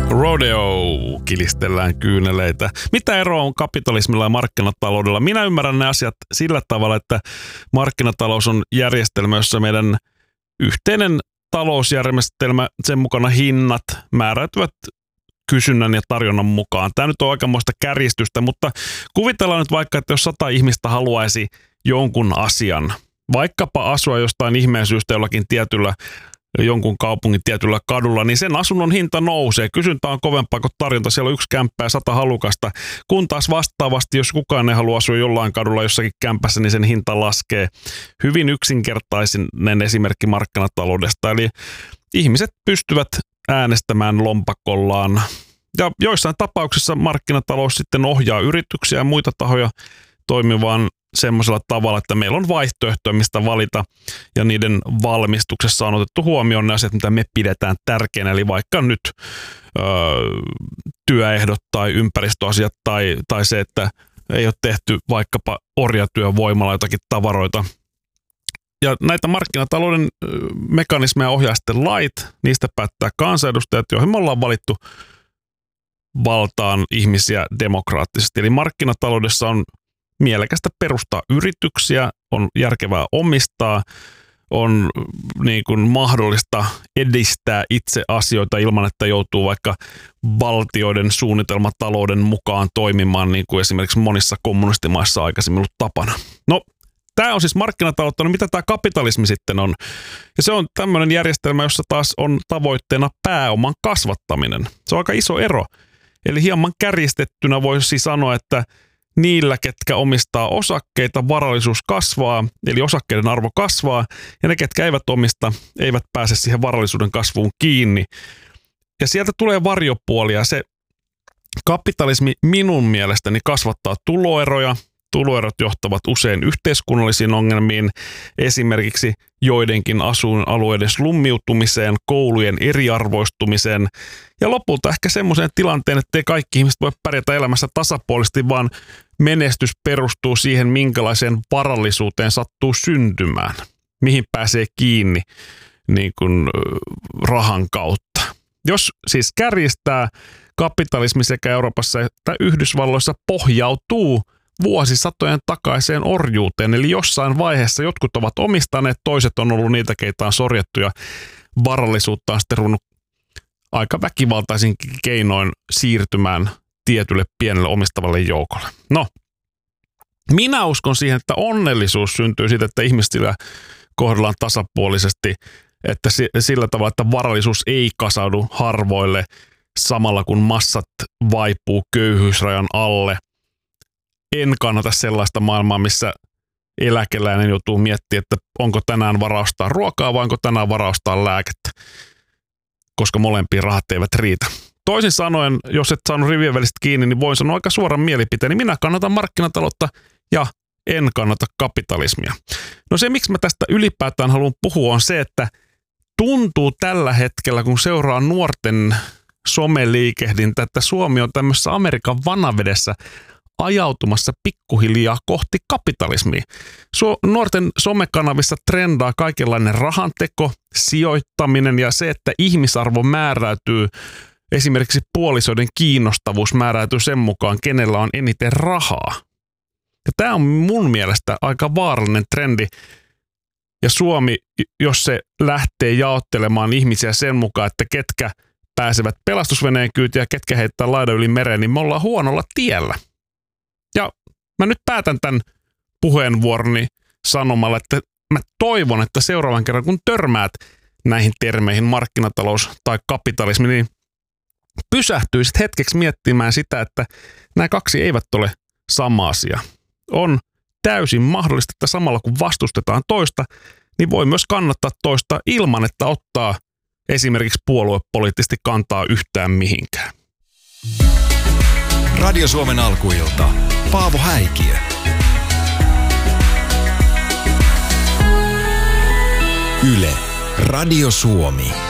Rodeo, kilistellään kyyneleitä. Mitä eroa on kapitalismilla ja markkinataloudella? Minä ymmärrän ne asiat sillä tavalla, että markkinatalous on järjestelmä, jossa meidän yhteinen talousjärjestelmä, sen mukana hinnat määräytyvät kysynnän ja tarjonnan mukaan. Tämä nyt on aikamoista kärjistystä, mutta kuvitellaan nyt vaikka, että jos 100 ihmistä haluaisi jonkun asian, vaikkapa asua jostain ihmeen syystä jollakin tietyllä jonkun kaupungin tietyllä kadulla, niin sen asunnon hinta nousee. Kysyntä on kovempaa kuin tarjonta. Siellä on 1 kämppää 100 halukasta. Kun taas vastaavasti, jos kukaan ei halua asua jollain kadulla jossakin kämpässä, niin sen hinta laskee. Hyvin yksinkertainen esimerkki markkinataloudesta. Eli ihmiset pystyvät äänestämään lompakollaan. Ja joissain tapauksissa markkinatalous sitten ohjaa yrityksiä ja muita tahoja toimivaan semmoisella tavalla, että meillä on vaihtoehtoja, mistä valita, ja niiden valmistuksessa on otettu huomioon ne asiat, mitä me pidetään tärkeänä, eli vaikka nyt työehdot tai ympäristöasiat tai se, että ei ole tehty vaikkapa orjatyövoimalla jotakin tavaroita. Ja näitä markkinatalouden mekanismeja ohjaa sitten lait, niistä päättää kansanedustajat, joihin me ollaan valittu valtaan ihmisiä demokraattisesti. Eli markkinataloudessa on mielekästä perustaa yrityksiä, on järkevää omistaa, on niin kuin mahdollista edistää itse asioita ilman, että joutuu vaikka valtioiden suunnitelmatalouden mukaan toimimaan, niin kuin esimerkiksi monissa kommunistimaissa aikaisemmin ollut tapana. No, tämä on siis markkinataloutta, no mitä tämä kapitalismi sitten on? Ja se on tämmöinen järjestelmä, jossa taas on tavoitteena pääoman kasvattaminen. Se on aika iso ero. Eli hieman kärjistettynä voisi sanoa, että niillä, ketkä omistaa osakkeita, varallisuus kasvaa, eli osakkeiden arvo kasvaa, ja ne, ketkä eivät omista, eivät pääse siihen varallisuuden kasvuun kiinni. Ja sieltä tulee varjopuolia. Se kapitalismi minun mielestäni kasvattaa tuloeroja. Tuloerot johtavat usein yhteiskunnallisiin ongelmiin, esimerkiksi joidenkin asuinalueiden slummiutumiseen, koulujen eriarvoistumiseen ja lopulta ehkä semmoiseen tilanteen, että ei kaikki ihmiset voi pärjätä elämässä tasapuolisesti, vaan menestys perustuu siihen, minkälaiseen varallisuuteen sattuu syntymään, mihin pääsee kiinni niin kuin rahan kautta. Jos siis kärjistää, kapitalismi sekä Euroopassa että Yhdysvalloissa pohjautuu vuosisatojen takaiseen orjuuteen, eli jossain vaiheessa jotkut ovat omistaneet, toiset on ollut niitä, keitä on sorjattu, ja varallisuutta on sitten ruvennut aika väkivaltaisin keinoin siirtymään tietylle pienelle omistavalle joukolle. No, minä uskon siihen, että onnellisuus syntyy siitä, että ihmisillä kohdellaan tasapuolisesti, että sillä tavalla, että varallisuus ei kasaudu harvoille samalla kun massat vaipuu köyhyysrajan alle. En kannata sellaista maailmaa, missä eläkeläinen joutuu miettimään, että onko tänään varaa ostaa ruokaa vai onko tänään varaa ostaa lääkettä, koska molempiin rahat eivät riitä. Toisin sanoen, jos et saanut rivien välistä kiinni, niin voin sanoa aika suoran mielipiteen. Minä kannatan markkinataloutta ja en kannata kapitalismia. No se, miksi mä tästä ylipäätään haluan puhua, on se, että tuntuu tällä hetkellä, kun seuraa nuorten someliikehdintä, että Suomi on tämmöisessä Amerikan vanavedessä ajautumassa pikkuhiljaa kohti kapitalismia. Nuorten somekanavissa trendaa kaikenlainen rahanteko, sijoittaminen ja se, että ihmisarvo määräytyy, esimerkiksi puolisoiden kiinnostavuus määräytyy sen mukaan, kenellä on eniten rahaa. Ja tämä on mun mielestä aika vaarallinen trendi. Ja Suomi, jos se lähtee jaottelemaan ihmisiä sen mukaan, että ketkä pääsevät pelastusveneen kyytiin ja ketkä heittää laidan yli mereen, niin me ollaan huonolla tiellä. Ja mä nyt päätän tämän puheenvuoroni sanomalla, että mä toivon, että seuraavan kerran kun törmäät näihin termeihin markkinatalous tai kapitalismi, niin pysähtyisit hetkeksi miettimään sitä, että nämä kaksi eivät ole sama asia. On täysin mahdollista, että samalla kun vastustetaan toista, niin voi myös kannattaa toista ilman, että ottaa esimerkiksi puoluepoliittisesti kantaa yhtään mihinkään. Radio Suomen alkuilta. Paavo Häikiö. Yle. Radio Suomi.